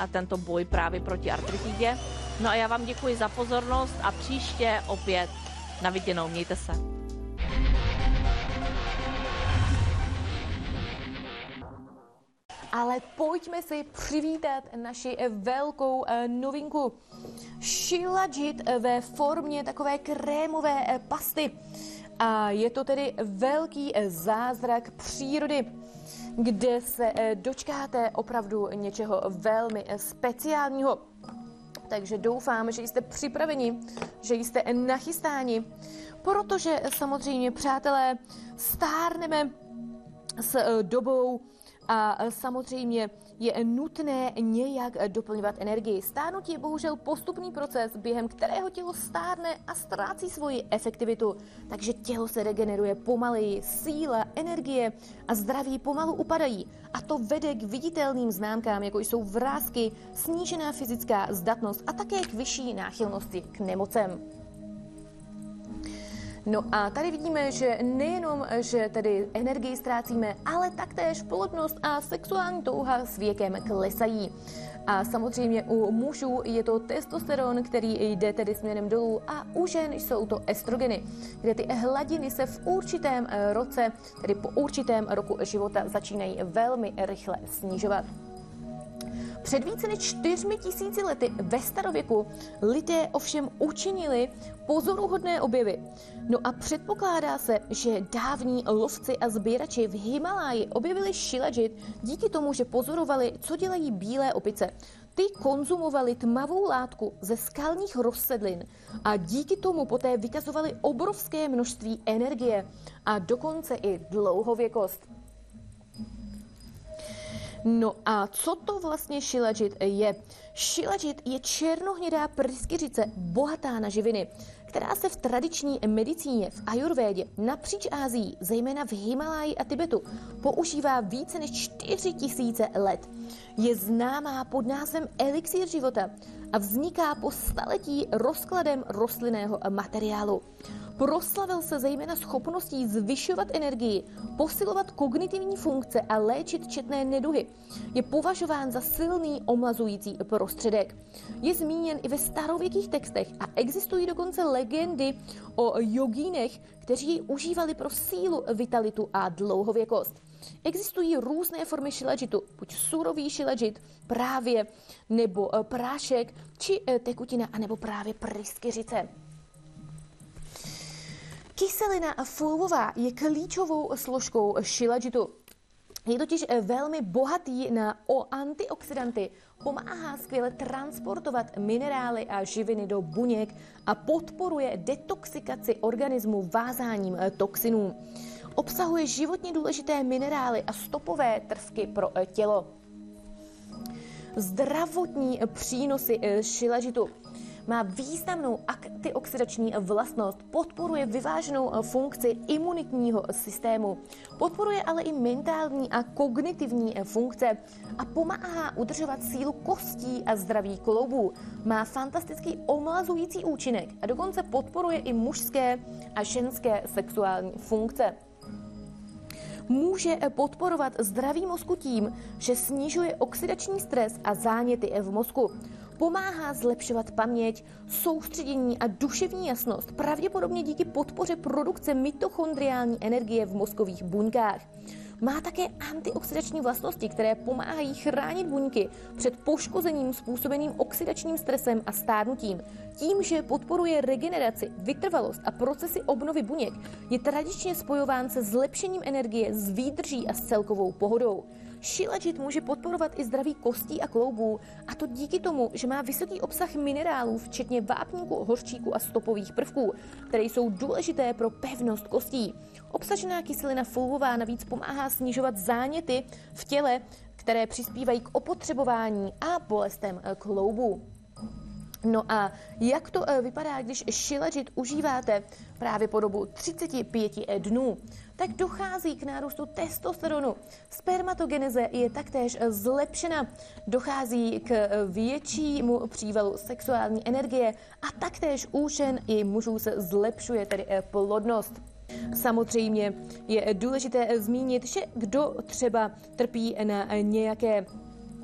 a tento boj právě proti artritidě. No a já vám děkuji za pozornost a příště opět na viděnou. Mějte se. Ale pojďme si přivítat naši velkou novinku. Shilajit ve formě takové krémové pasty. A je to tedy velký zázrak přírody, kde se dočkáte opravdu něčeho velmi speciálního. Takže doufám, že jste připraveni, že jste nachystáni, protože samozřejmě, přátelé, stárneme s dobou a samozřejmě je nutné nějak doplňovat energii. Stárnutí je bohužel postupný proces, během kterého tělo stárne a ztrácí svoji efektivitu, takže tělo se regeneruje pomaleji, síla, energie a zdraví pomalu upadají. A to vede k viditelným známkám, jako jsou vrásky, snížená fyzická zdatnost a také k vyšší náchylnosti k nemocem. No a tady vidíme, že nejenom, že tedy energii ztrácíme, ale taktéž plodnost a sexuální touha s věkem klesají. A samozřejmě u mužů je to testosteron, který jde tedy směrem dolů, a u žen jsou to estrogeny, kde ty hladiny se v určitém roce, tedy po určitém roku života, začínají velmi rychle snižovat. Před více než 4000 lety ve starověku lidé ovšem učinili pozoruhodné objevy. No a předpokládá se, že dávní lovci a sběrači v Himaláji objevili shilajit díky tomu, že pozorovali, co dělají bílé opice. Ty konzumovali tmavou látku ze skalních rozsedlin a díky tomu poté vykazovali obrovské množství energie a dokonce i dlouhověkost. No a co to vlastně shilajit je? Shilajit je černohnědá pryskyřice bohatá na živiny, která se v tradiční medicíně v ajurvédě napříč Asií, zejména v Himaláji a Tibetu, používá více než 4000 let. Je známá pod názvem elixír života a vzniká po staletí rozkladem rostlinného materiálu. Proslavil se zejména schopností zvyšovat energii, posilovat kognitivní funkce a léčit četné neduhy. Je považován za silný omlazující prostředek. Je zmíněn i ve starověkých textech a existují dokonce legendy o jogínech, kteří ji užívali pro sílu, vitalitu a dlouhověkost. Existují různé formy shilajitu, buď surový shilajit, právě, nebo prášek, či tekutina, anebo právě pryskyřice. Kyselina fulvová je klíčovou složkou shilajitu. Je totiž velmi bohatý na antioxidanty, pomáhá skvěle transportovat minerály a živiny do buněk a podporuje detoxikaci organismu vázáním toxinů. Obsahuje životně důležité minerály a stopové prvky pro tělo. Zdravotní přínosy shilajitu. Má významnou antioxidační vlastnost, podporuje vyváženou funkci imunitního systému, podporuje ale i mentální a kognitivní funkce a pomáhá udržovat sílu kostí a zdraví kloubů. Má fantastický omlazující účinek a dokonce podporuje i mužské a ženské sexuální funkce. Může podporovat zdraví mozku tím, že snižuje oxidační stres a záněty v mozku. Pomáhá zlepšovat paměť, soustředění a duševní jasnost, pravděpodobně díky podpoře produkce mitochondriální energie v mozkových buňkách. Má také antioxidační vlastnosti, které pomáhají chránit buňky před poškozením způsobeným oxidačním stresem a stárnutím. Tím, že podporuje regeneraci, vytrvalost a procesy obnovy buněk, je tradičně spojován se zlepšením energie, s výdrží a s celkovou pohodou. Shilajit může podporovat i zdraví kostí a kloubů, a to díky tomu, že má vysoký obsah minerálů, včetně vápníku, hořčíku a stopových prvků, které jsou důležité pro pevnost kostí. Obsažená kyselina fulvová navíc pomáhá snižovat záněty v těle, které přispívají k opotřebování a bolestem kloubů. No a jak to vypadá, když shilajit užíváte právě po dobu 35 dnů? Tak dochází k nárůstu testosteronu. Spermatogeneze je taktéž zlepšena. Dochází k většímu přívalu sexuální energie a taktéž u žen i mužů se zlepšuje tedy plodnost. Samozřejmě je důležité zmínit, že kdo třeba trpí na nějaké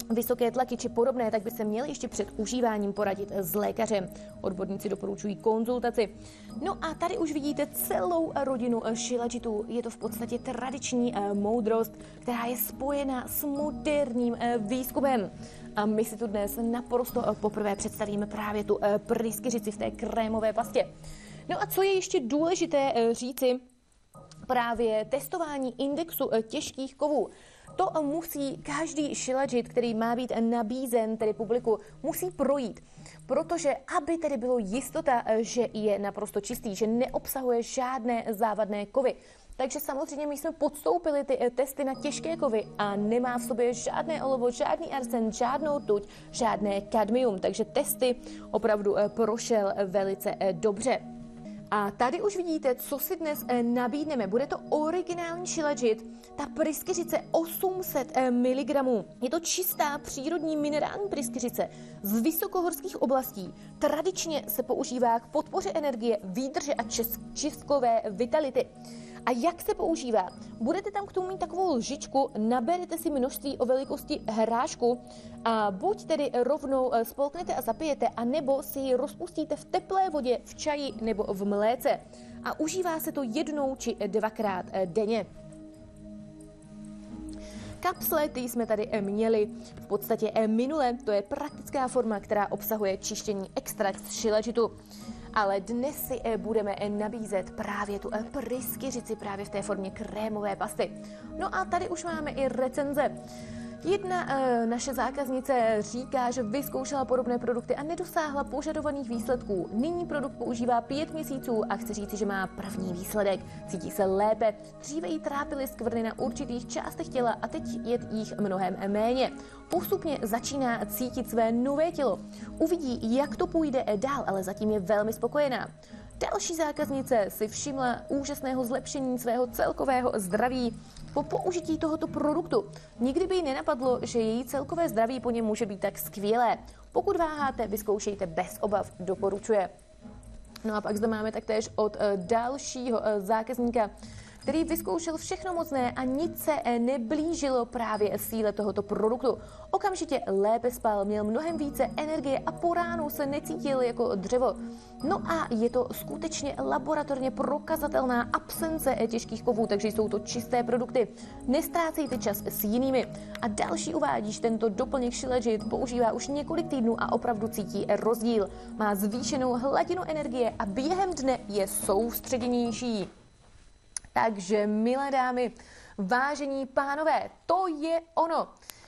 vysoké tlaky či podobné, tak by se měli ještě před užíváním poradit s lékařem. Odborníci doporučují konzultaci. No a tady už vidíte celou rodinu šilajitů. Je to v podstatě tradiční moudrost, která je spojena s moderním výzkumem. A my si tu dnes naprosto poprvé představíme právě tu pryskyřici v té krémové pastě. No a co je ještě důležité říci, právě testování indexu těžkých kovů. To musí každý šilajit, který má být nabízen tedy publiku, musí projít. Protože aby tedy bylo jistota, že je naprosto čistý, že neobsahuje žádné závadné kovy. Takže samozřejmě my jsme podstoupili ty testy na těžké kovy a nemá v sobě žádné olovo, žádný arsen, žádnou tuť, žádné kadmium. Takže testy opravdu prošel velice dobře. A tady už vidíte, co si dnes nabídneme. Bude to originální šilajit, ta pryskyřice 800 mg. Je to čistá přírodní minerální pryskyřice z vysokohorských oblastí. Tradičně se používá k podpoře energie, výdrže a čistkové vitality. A jak se používá? Budete tam k tomu mít takovou lžičku, naberete si množství o velikosti hrášku a buď tedy rovnou spolknete a zapijete, anebo si ji rozpustíte v teplé vodě, v čaji nebo v mléce. A užívá se to 1 či 2krát denně. Kapsle, ty jsme tady měli v podstatě minule, to je praktická forma, která obsahuje čištění extrakt z šilajitu. Ale dnes si budeme nabízet právě tu pryskyřici právě v té formě krémové pasty. No a tady už máme i recenze. Jedna naše zákaznice říká, že vyzkoušela podobné produkty a nedosáhla požadovaných výsledků. Nyní produkt používá 5 měsíců a chce říci, že má první výsledek. Cítí se lépe. Dříve jí trápily skvrny na určitých částech těla a teď je jich mnohem méně. Postupně začíná cítit své nové tělo. Uvidí, jak to půjde dál, ale zatím je velmi spokojená. Další zákaznice si všimla úžasného zlepšení svého celkového zdraví po použití tohoto produktu. Nikdy by jí nenapadlo, že její celkové zdraví po něm může být tak skvělé. Pokud váháte, vyzkoušejte bez obav, doporučuje. No a pak zde máme taktéž od dalšího zákazníka, který vyzkoušel všechno mocné a nic se neblížilo právě síle tohoto produktu. Okamžitě lépe spal, měl mnohem více energie a po ránu se necítil jako dřevo. No a je to skutečně laboratorně prokazatelná absence těžkých kovů, takže jsou to čisté produkty. Nestrácejte čas s jinými. A další uvádí, že tento doplněk šilajit používá už několik týdnů a opravdu cítí rozdíl. Má zvýšenou hladinu energie a během dne je soustředěnější. Takže, milé dámy, vážení pánové, to je ono.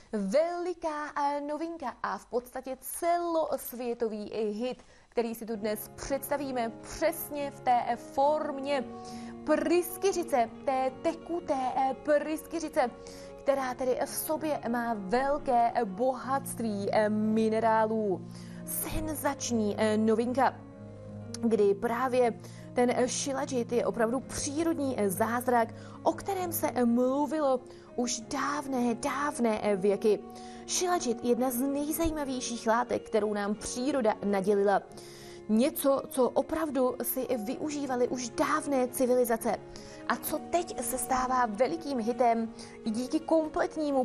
Veliká novinka a v podstatě celosvětový hit, který si tu dnes představíme přesně v té formě pryskyřice, té tekuté pryskyřice, která tedy v sobě má velké bohatství minerálů. Senzační novinka, kdy právě ten šilajit je opravdu přírodní zázrak, o kterém se mluvilo už dávné věky. Šilajit je jedna z nejzajímavějších látek, kterou nám příroda nadělila. Něco, co opravdu si využívaly už dávné civilizace. A co teď se stává velikým hitem i díky kompletnímu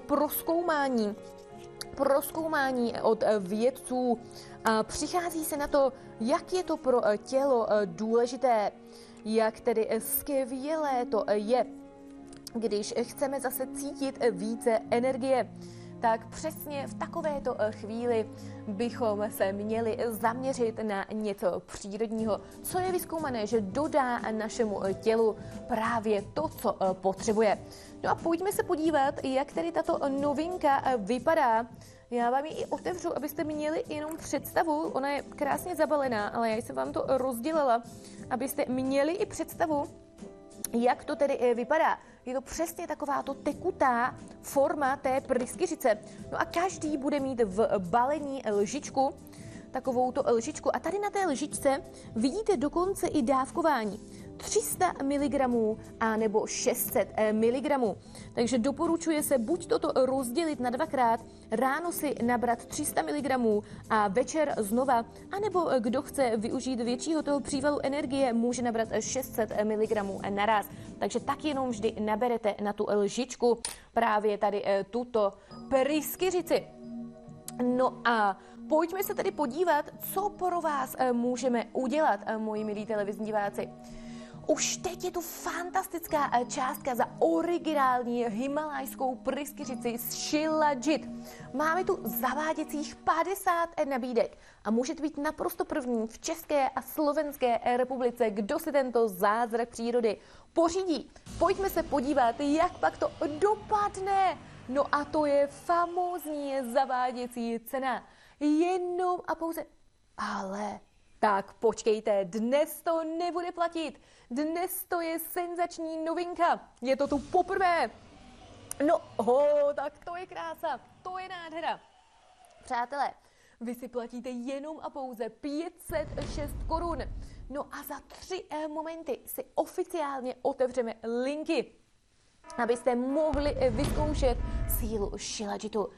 prozkoumání od vědců. Přichází se na to, jak je to pro tělo důležité, jak tedy skvělé to je, když chceme zase cítit více energie. Tak přesně v takovéto chvíli bychom se měli zaměřit na něco přírodního, co je vyzkoumané, že dodá našemu tělu právě to, co potřebuje. No a pojďme se podívat, jak tedy tato novinka vypadá. Já vám ji i otevřu, abyste měli jenom představu. Ona je krásně zabalená, ale já jsem vám to rozdělila, abyste měli i představu, jak to tedy vypadá. Je to přesně takováto tekutá forma té pryskyřice. No a každý bude mít v balení lžičku, takovouto lžičku. A tady na té lžičce vidíte dokonce i dávkování. 300 mg a nebo 600 mg. Takže doporučuje se buď toto rozdělit na 2krát, ráno si nabrat 300 mg a večer znova, anebo kdo chce využít většího toho přívalu energie, může nabrat 600 mg naraz. Takže tak jenom vždy naberete na tu lžičku právě tady tuto pryskyřici. No a pojďme se tedy podívat, co pro vás můžeme udělat, moji milí televizní diváci. Už teď je tu fantastická částka za originální himalajskou pryskyřici z Shilajit. Máme tu zaváděcích 50 nabídek a můžete být naprosto první v České a Slovenské republice, kdo si tento zázrak přírody pořídí. Pojďme se podívat, jak pak to dopadne. No a to je famózní zaváděcí cena. Jenom a pouze... Ale... Tak počkejte, dnes to nebude platit. Dnes to je senzační novinka. Je to tu poprvé. No, tak to je krása, to je nádhera. Přátelé, vy si platíte jenom a pouze 506 korun. No a za 3 momenty si oficiálně otevřeme linky, abyste mohli vyzkoušet sílu Shilajitu.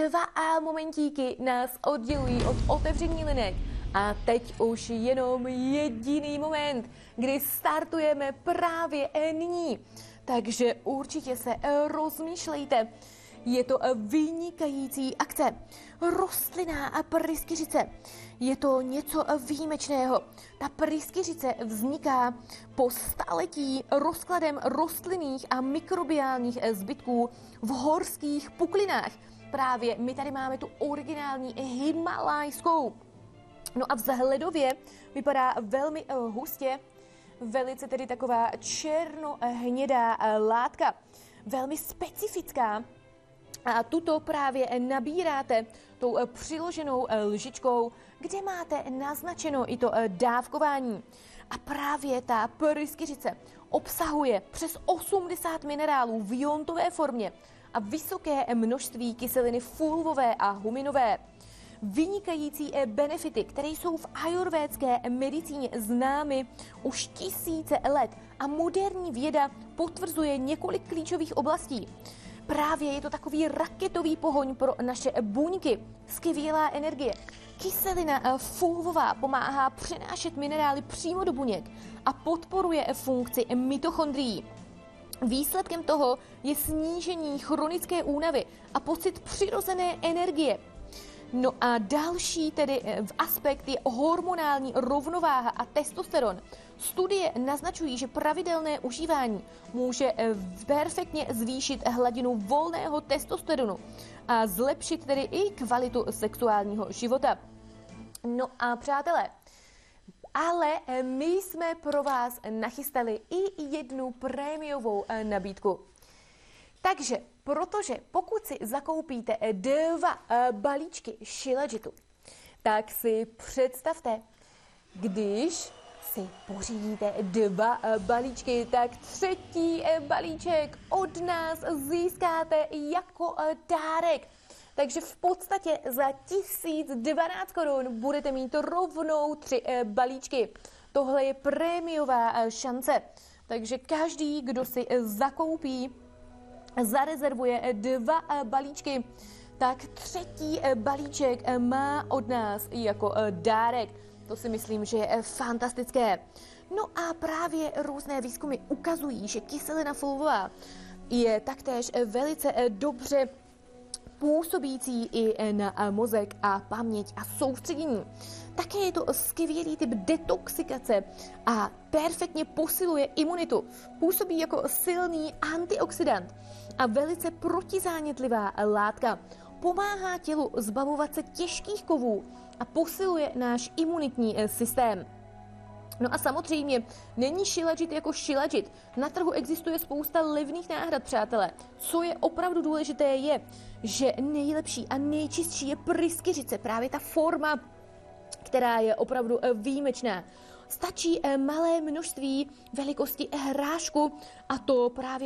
2 momentíky nás oddělují od otevření linek. A teď už jenom jediný moment, kdy startujeme právě nyní. Takže určitě se rozmýšlejte. Je to vynikající akce. Rostlinná pryskyřice. Je to něco výjimečného. Ta pryskyřice vzniká po staletí rozkladem rostlinných a mikrobiálních zbytků v horských puklinách. Právě my tady máme tu originální himalajskou. No a vzhledově vypadá velmi hustě, velice tedy taková černohnědá látka, velmi specifická. A tuto právě nabíráte tou přiloženou lžičkou, kde máte naznačeno i to dávkování. A právě ta pryskyřice obsahuje přes 80 minerálů v iontové formě a vysoké množství kyseliny fulvové a huminové. Vynikající benefity, které jsou v ajurvédské medicíně známy už tisíce let a moderní věda potvrzuje několik klíčových oblastí. Právě je to takový raketový pohoň pro naše buňky, skvělá energie. Kyselina fulvová pomáhá přenášet minerály přímo do buněk a podporuje funkci mitochondrií. Výsledkem toho je snížení chronické únavy a pocit přirozené energie. No a další tedy aspekt je hormonální rovnováha a testosteron. Studie naznačují, že pravidelné užívání může perfektně zvýšit hladinu volného testosteronu a zlepšit tedy i kvalitu sexuálního života. No a přátelé, ale my jsme pro vás nachystali i jednu prémiovou nabídku. Takže, protože pokud si zakoupíte 2 balíčky Shilajitu, tak si představte, když si pořídíte 2 balíčky, tak 3. balíček od nás získáte jako dárek. Takže v podstatě za 1012 korun budete mít rovnou 3 balíčky. Tohle je prémiová šance. Takže každý, kdo si zakoupí, zarezervuje 2 balíčky, tak 3. balíček má od nás jako dárek. To si myslím, že je fantastické. No a právě různé výzkumy ukazují, že kyselina fulvová je taktéž velice dobře působící i na mozek a paměť a soustředění. Také je to skvělý typ detoxikace a perfektně posiluje imunitu. Působí jako silný antioxidant a velice protizánětlivá látka. Pomáhá tělu zbavovat se těžkých kovů a posiluje náš imunitní systém. No a samozřejmě není Shilajit jako Shilajit. Na trhu existuje spousta levných náhrad, přátelé. Co je opravdu důležité je, že nejlepší a nejčistší je pryskyřice, právě ta forma, která je opravdu výjimečná. Stačí malé množství velikosti hrášku a to právě